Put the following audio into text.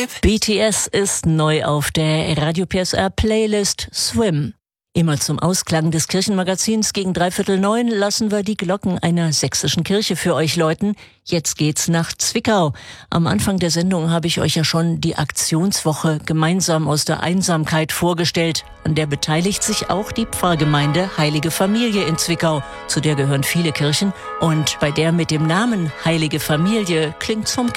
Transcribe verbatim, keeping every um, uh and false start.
babe. B T S ist neu auf der Radio P S R Playlist Swim. Immer zum Ausklang des Kirchenmagazins gegen dreiviertel neun lassen wir die Glocken einer sächsischen Kirche für euch läuten. Jetzt geht's nach Zwickau. Am Anfang der Sendung habe ich euch ja schon die Aktionswoche gemeinsam aus der Einsamkeit vorgestellt. An der beteiligt sich auch die Pfarrgemeinde Heilige Familie in Zwickau. Zu der gehören viele Kirchen. Und bei der mit dem Namen Heilige Familie klingt's vom